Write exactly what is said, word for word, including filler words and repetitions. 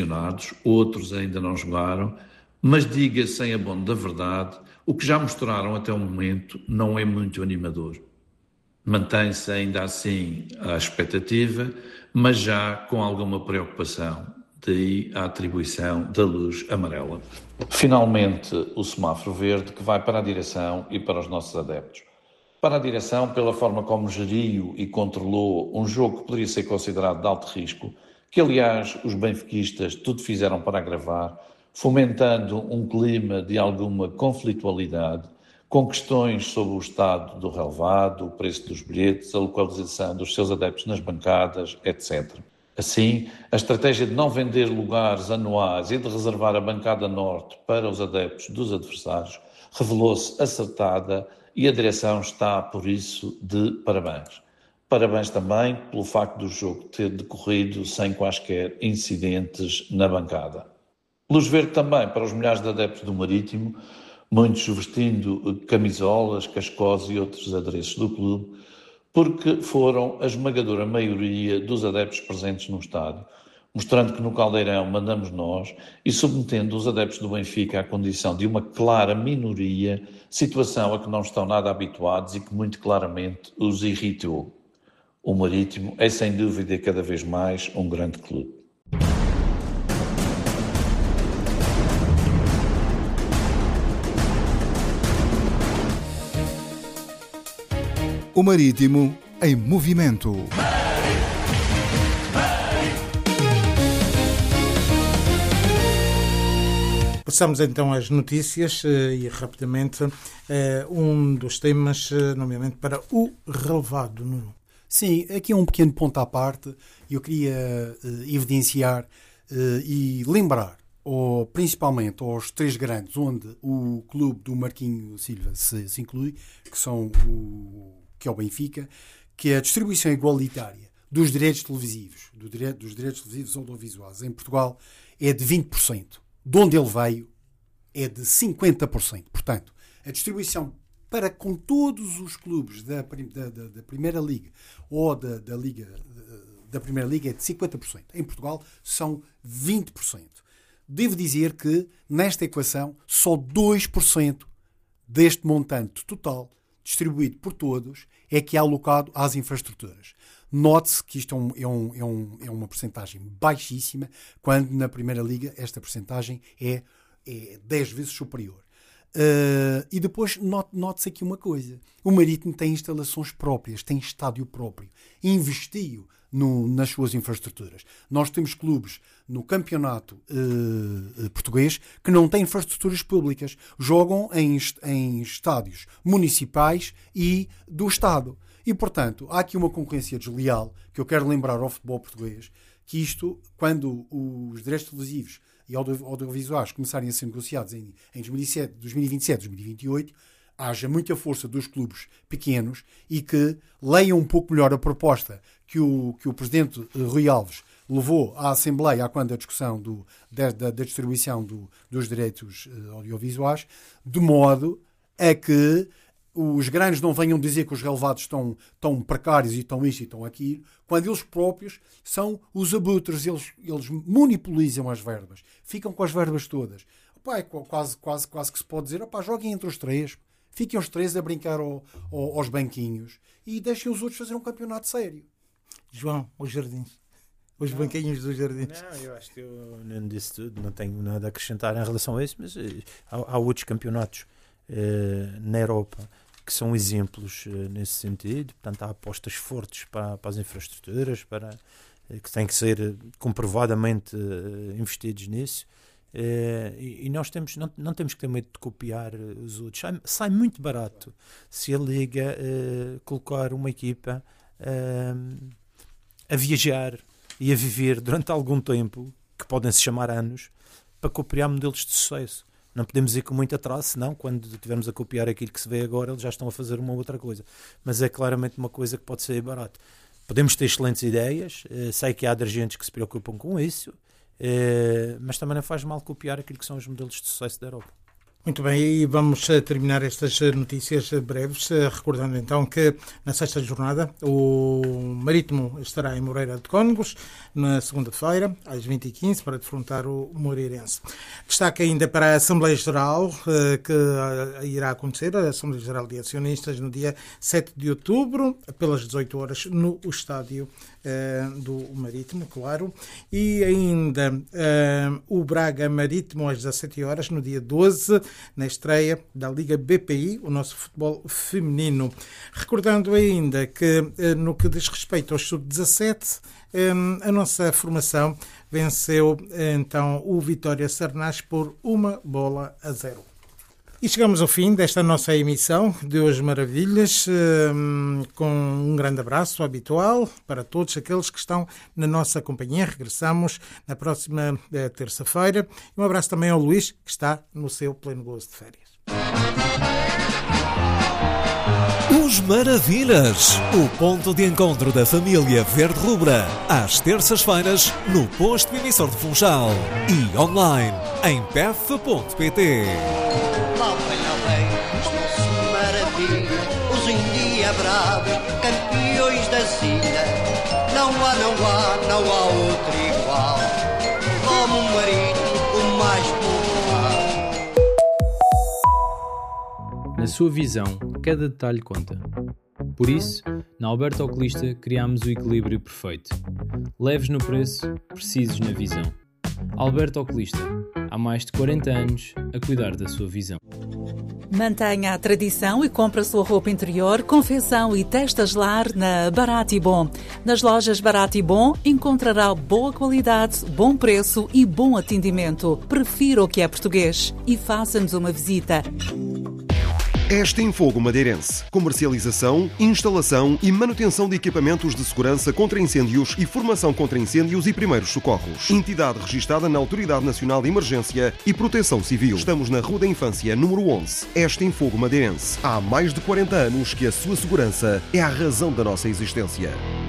outros ainda não jogaram, mas diga-se em abono da verdade, o que já mostraram até o momento não é muito animador. Mantém-se ainda assim a expectativa, mas já com alguma preocupação, daí a atribuição da luz amarela. Finalmente, o semáforo verde que vai para a direção e para os nossos adeptos. Para a direção, pela forma como geriu e controlou um jogo que poderia ser considerado de alto risco, que aliás os benfiquistas tudo fizeram para agravar, fomentando um clima de alguma conflitualidade, com questões sobre o estado do relevado, o preço dos bilhetes, a localização dos seus adeptos nas bancadas, etcétera. Assim, a estratégia de não vender lugares anuais e de reservar a bancada norte para os adeptos dos adversários revelou-se acertada e a direção está, por isso, de parabéns. Parabéns também pelo facto do jogo ter decorrido sem quaisquer incidentes na bancada. Luz verde também para os milhares de adeptos do Marítimo, muitos vestindo camisolas, cascós e outros adereços do clube, porque foram a esmagadora maioria dos adeptos presentes no estádio, mostrando que no Caldeirão mandamos nós e submetendo os adeptos do Benfica à condição de uma clara minoria, situação a que não estão nada habituados e que muito claramente os irritou. O Marítimo é sem dúvida cada vez mais um grande clube. O Marítimo em movimento. Passamos então às notícias e rapidamente um dos temas, nomeadamente para o relevado, Nuno. Sim, aqui é um pequeno ponto à parte e eu queria uh, evidenciar uh, e lembrar, ou, principalmente aos três grandes, onde o clube do Marquinho Silva se, se inclui, que são o, que é o Benfica, que a distribuição igualitária dos direitos televisivos, do direito, dos direitos televisivos audiovisuais em Portugal é de vinte por cento. De onde ele veio é de cinquenta por cento. Portanto, a distribuição para com todos os clubes da, da, da, da Primeira Liga ou da, da, Liga, da Primeira Liga é de cinquenta por cento. Em Portugal são vinte por cento. Devo dizer que, nesta equação, só dois por cento deste montante total, distribuído por todos, é que é alocado às infraestruturas. Note-se que isto é, um, é, um, é, um, é uma percentagem baixíssima, quando na Primeira Liga esta percentagem é, é dez vezes superior. Uh, e depois note, note-se aqui uma coisa: o Marítimo tem instalações próprias, tem estádio próprio, investiu no, nas suas infraestruturas. Nós temos clubes no campeonato uh, português que não têm infraestruturas públicas, jogam em, em estádios municipais e do Estado. E, portanto, há aqui uma concorrência desleal que eu quero lembrar ao futebol português, que isto, quando os direitos televisivos e audiovisuais começarem a ser negociados em, em dois mil e sete, dois mil e vinte e sete, dois mil e vinte e oito, haja muita força dos clubes pequenos e que leiam um pouco melhor a proposta que o, que o presidente Rui Alves levou à Assembleia quando a discussão do, da, da distribuição do, dos direitos audiovisuais, de modo a que os grandes não venham dizer que os relevados estão, estão precários e estão isto e estão aquilo, quando eles próprios são os abutres, eles, eles monopolizam as verbas, ficam com as verbas todas. Opa, é quase, quase, quase que se pode dizer, opa, joguem entre os três, fiquem os três a brincar ao, ao, aos banquinhos e deixem os outros fazer um campeonato sério. João, os jardins. Os não, banquinhos dos jardins. Não, eu acho que eu não disse tudo, não tenho nada a acrescentar em relação a isso, mas uh, há, há outros campeonatos uh, na Europa que são exemplos uh, nesse sentido. Portanto, há apostas fortes para, para as infraestruturas, para, uh, que têm que ser uh, comprovadamente uh, investidos nisso. Uh, e, e nós temos, não, não temos que ter medo de copiar uh, os outros. Sai, sai muito barato se a Liga uh, colocar uma equipa uh, a viajar e a viver durante algum tempo, que podem se chamar anos, para copiar modelos de sucesso. Não podemos ir com muito atraso, senão quando estivermos a copiar aquilo que se vê agora, eles já estão a fazer uma outra coisa. Mas é claramente uma coisa que pode ser barato. Podemos ter excelentes ideias, uh, sei que há dirigentes que se preocupam com isso, uh, mas também não faz mal copiar aquilo que são os modelos de sucesso da Europa. Muito bem, e vamos terminar estas notícias breves, recordando então que na sexta jornada o Marítimo estará em Moreira de Cónegos, na segunda-feira, às vinte e quinze, para defrontar o Moreirense. Destaque ainda para a Assembleia Geral, que irá acontecer, a Assembleia Geral de Acionistas, no dia sete de outubro, pelas dezoito horas, no estádio do Marítimo, claro, e ainda uh, o Braga Marítimo às dezassete horas, no dia doze, na estreia da Liga B P I, o nosso futebol feminino. Recordando ainda que, uh, no que diz respeito ao sub dezassete, um, a nossa formação venceu então o Vitória Sarnás por uma bola a zero. E chegamos ao fim desta nossa emissão de Hoje Maravilhas, com um grande abraço habitual para todos aqueles que estão na nossa companhia. Regressamos na próxima terça-feira. Um abraço também ao Luís, que está no seu pleno gozo de férias. Os Maravilhas, o ponto de encontro da família verde-rubra, às terças-feiras no posto emissor de Funchal e online em p f ponto p t. Lá vem, lá vem, os nossos maravilhas, os endiabrados, campeões da Sina. Não há, não há, não há outro igual, como o Marítimo, o mais popular. Na sua visão, cada detalhe conta. Por isso, na Alberto Oculista criámos o equilíbrio perfeito. Leves no preço, precisos na visão. Alberto Oculista, há mais de quarenta anos a cuidar da sua visão. Mantenha a tradição e compre a sua roupa interior, confecção e testas lar na Barato e Bom. Nas lojas Barato e Bom encontrará boa qualidade, bom preço e bom atendimento. Prefira o que é português e faça-nos uma visita. Extin Fogo Madeirense. Comercialização, instalação e manutenção de equipamentos de segurança contra incêndios e formação contra incêndios e primeiros socorros. Entidade registada na Autoridade Nacional de Emergência e Proteção Civil. Estamos na Rua da Infância, número onze. Extin Fogo Madeirense. Há mais de quarenta anos que a sua segurança é a razão da nossa existência.